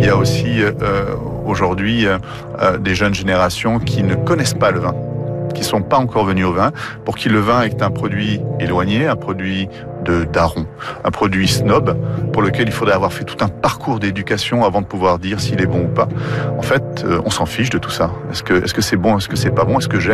Il y a aussi aujourd'hui des jeunes générations qui ne connaissent pas le vin, qui sont pas encore venus au vin, pour qui le vin est un produit éloigné, un produit de daron, un produit snob, pour lequel il faudrait avoir fait tout un parcours d'éducation avant de pouvoir dire s'il est bon ou pas. En fait, on s'en fiche de tout ça. Est-ce que c'est bon, est-ce que c'est pas bon, est-ce que j'aime